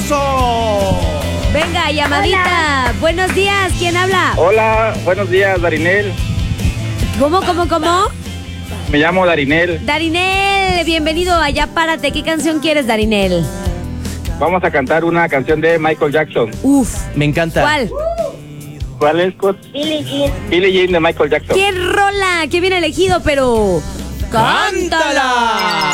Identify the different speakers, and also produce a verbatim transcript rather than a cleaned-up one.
Speaker 1: famoso.
Speaker 2: Venga, llamadita. Hola. Buenos días, ¿quién habla?
Speaker 3: Hola, buenos días, Darinel.
Speaker 2: ¿Cómo, cómo, cómo?
Speaker 3: Me llamo Darinel.
Speaker 2: Darinel, bienvenido a Ya Párate. ¿Qué canción quieres, Darinel?
Speaker 3: Vamos a cantar una canción de Michael Jackson.
Speaker 2: Uf,
Speaker 1: me encanta.
Speaker 2: ¿Cuál?
Speaker 3: ¿Cuál es?
Speaker 4: Billie Jean.
Speaker 3: Billie Jean de Michael Jackson.
Speaker 2: ¡Qué rola! ¡Qué bien elegido, pero... ¡cántala!